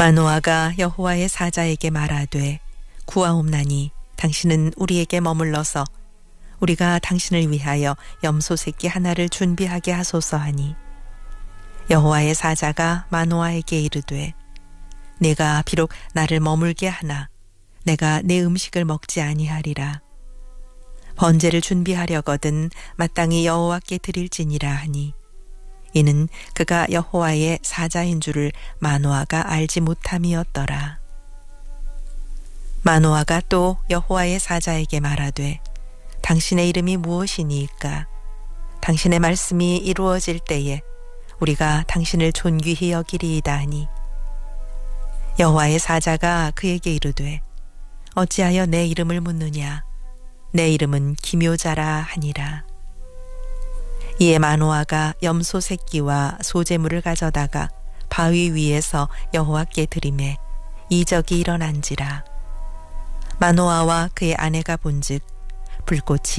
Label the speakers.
Speaker 1: 마노아가 여호와의 사자에게 말하되 구하옵나니 당신은 우리에게 머물러서 우리가 당신을 위하여 염소 새끼 하나를 준비하게 하소서 하니 여호와의 사자가 마노아에게 이르되 내가 비록 나를 머물게 하나 내가 내 음식을 먹지 아니하리라. 번제를 준비하려거든 마땅히 여호와께 드릴지니라 하니 이는 그가 여호와의 사자인 줄을 마노아가 알지 못함이었더라. 마노아가 또 여호와의 사자에게 말하되 당신의 이름이 무엇이니이까? 당신의 말씀이 이루어질 때에 우리가 당신을 존귀히 여기리이다 하니 여호와의 사자가 그에게 이르되 어찌하여 내 이름을 묻느냐? 내 이름은 기묘자라 하니라. 이에 마노아가 염소 새끼와 소재물을 가져다가 바위 위에서 여호와께 드리매 이적이 일어난지라. 마노아와 그의 아내가 본즉 불꽃이